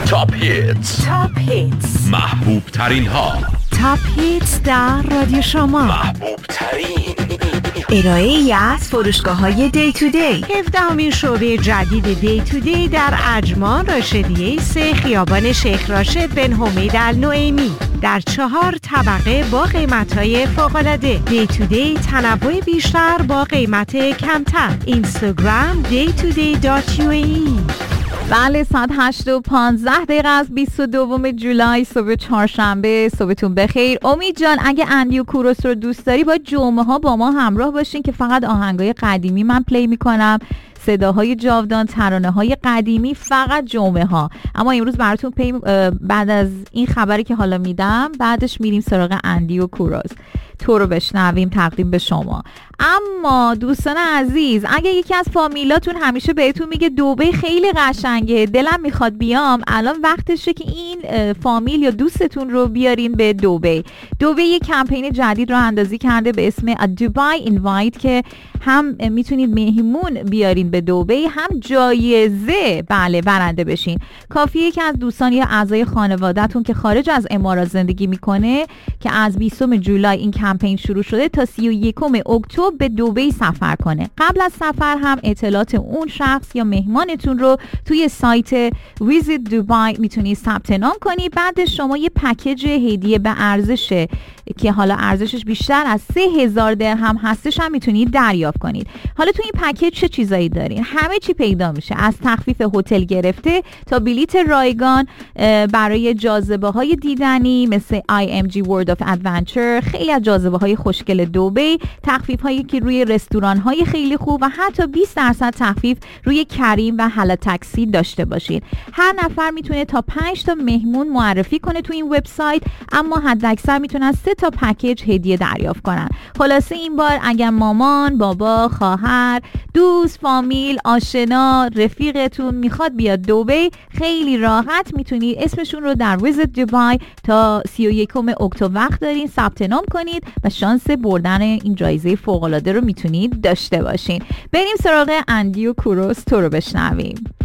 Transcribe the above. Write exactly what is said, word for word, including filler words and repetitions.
تاپ هیتز تاپ هیتز محبوب ترین ها. تاپ هیتز در رادیو شما. محبوب ترین ارائه ای از فروشگاه های دی تو دی. هفدهمین شعبه جدید دی تو دی در اجمان راشدیه سه خیابان شیخ راشد بن حمید النعیمی در چهار طبقه با قیمت‌های فوق‌العاده. دی تو دی تنوع بیشتر با قیمت کمتر. اینستاگرام دی تو دی دات یو ای. بله، ساعت هشت و پانزده دقیقه از بیست و دوم جولای، صبح چهارشنبه. صبحتون بخیر. امید جان، اگه اندی و کوروس رو دوست داری با جمعه ها با ما همراه باشین که فقط آهنگای قدیمی من پلی میکنم، صداهای جاودان، ترانه‌های قدیمی، فقط جمعه ها. اما امروز براتون پی بعد از این خبری که حالا میدم، بعدش میریم سراغ اندی و کوروس. تو رو بشنویم تقدیم به شما. اما دوستان عزیز، اگه یکی از فامیلاتون همیشه بهتون میگه دبی خیلی قشنگه، دلم میخواد بیام، الان وقتشه که این فامیل یا دوستتون رو بیارین به دبی. دبی یک کمپین جدید رو اندازی کرده به اسم دبی اینوایت که هم میتونید مهمون بیارین به دبی، هم جایزه بله برنده بشین. کافیه که از دوستان یا اعضای خانواده‌تون که خارج از امارات زندگی میکنه که از بیستم جولای این کمپین شروع شده تا سی و یکم اکتبر به دبی سفر کنه. قبل از سفر هم اطلاعات اون شخص یا مهمانتون رو توی سایت ویزیت دبی میتونید ثبت نام کنی. بعد شما یه پکیج هدیه به ارزش که حالا ارزشش بیشتر از سه هزار درهم هستش هم میتونید دریافت کنید. حالا تو این پکیج چه چیزایی دارین؟ همه چی پیدا میشه، از تخفیف هتل گرفته تا بلیت رایگان برای جاذبه های دیدنی مثل آی ام جی World of Adventure، خیلی از جاذبه های خوشگل دبی، تخفیف هایی که روی رستوران های خیلی خوب و حتی بیست درصد تخفیف روی کریم و هلا تاکسی داشته باشید. هر نفر میتونه تا پنج تا مهمون معرفی کنه تو این وبسایت، اما حداکثر میتونن سه تا پکیج هدیه دریافت کنن. خلاصه این بار اگر مامان، بابا، خواهر، دوست، فامیل، آشنا، رفیقتون میخواد بیاد دبی، خیلی راحت میتونید اسمشون رو در ویزیت دبی تا سی و یکم اکتبر وقت دارین ثبت نام کنید و شانس بردن این جایزه فوق العاده رو میتونید داشته باشین. بریم سراغ اندی و کوروس. تو رو بشنویم.